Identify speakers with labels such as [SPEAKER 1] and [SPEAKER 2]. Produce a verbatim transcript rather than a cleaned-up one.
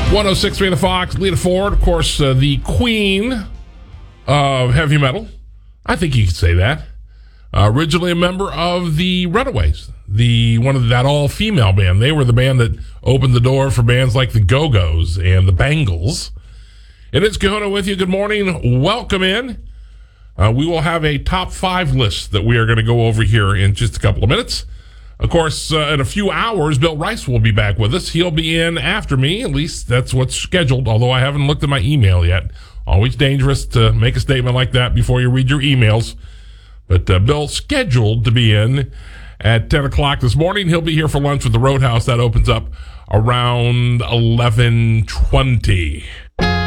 [SPEAKER 1] one oh six point three The Fox, Lita Ford, of course, uh, the queen of heavy metal. I think you could say that. Uh, originally a member of the Runaways, the one of that all-female band. They were the band that opened the door for bands like the Go-Go's and the Bangles. It is Kahuna with you. Good morning. Welcome in. Uh, we will have a top five list that we are going to go over here in just a couple of minutes. Of course, uh, in a few hours, Bill Rice will be back with us. He'll be in after me. At least that's what's scheduled, although I haven't looked at my email yet. Always dangerous to make a statement like that before you read your emails. But uh, Bill's scheduled to be in at ten o'clock this morning. He'll be here for lunch with the Roadhouse. That opens up around eleven twenty.